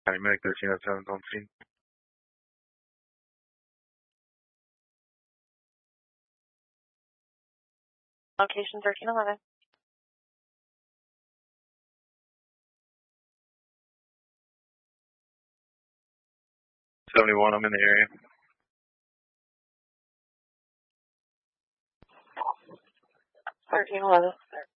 County Medic 1307 on scene. Location 1311. 71, I'm in the area. 1311.